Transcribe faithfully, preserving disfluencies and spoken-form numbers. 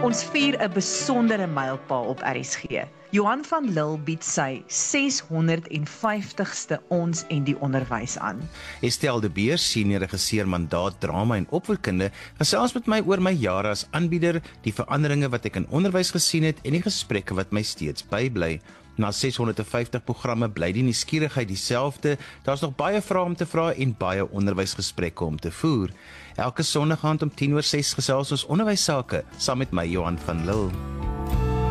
Ons vier 'n besondere mylpaal op R S G. Johan van Lille bied sy seshonderdvyftigste Ons en die Onderwys aan. Estelle de Beer, senior regisseur mandaat drama en opvoedkunde, gesels met my oor my jare as aanbieder, die veranderinge wat ek in onderwys gesien het en die gesprekke wat my steeds bybly. Na seshonderdvyftig programme bly die nuuskierigheid dieselfde. Daar's nog baie vrae om te vra en baie onderwysgesprekke om te voer. Elke Sondag aand om tien oor ses gesels ons onderwys sake saam met my Johan van Lille.